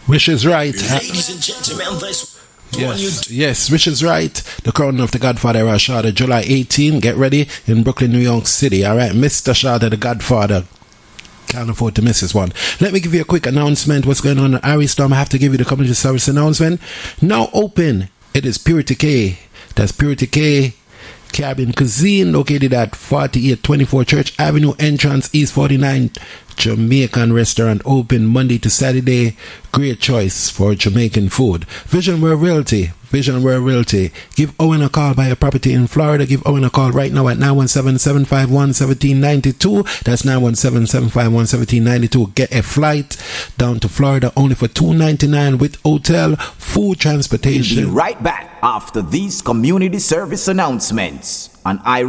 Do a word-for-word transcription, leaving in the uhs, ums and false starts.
Which is right. Ladies and gentlemen, this Yes, yes, which is right. The crowning of the Godfather Rashada, July eighteenth. Get ready in Brooklyn, New York City. All right, Mister Shada, the Godfather. Can't afford to miss this one. Let me give you a quick announcement. What's going on at Aristorm? I have to give you the community service announcement. Now open. It is Purity K. That's Purity K Caribbean Cuisine, located at forty-eight twenty-four Church Avenue, entrance East forty-nine. Jamaican restaurant, open Monday to Saturday. Great choice for Jamaican food. Vision World Realty. Vision World Realty. Give Owen a call. Buy a property in Florida. Give Owen a call right now at nine one seven, seven five one, one seven nine two. That's nine one seven, seven five one, one seven nine two. Get a flight down to Florida only for two ninety-nine with hotel, food, transportation. We'll be right back after these community service announcements on I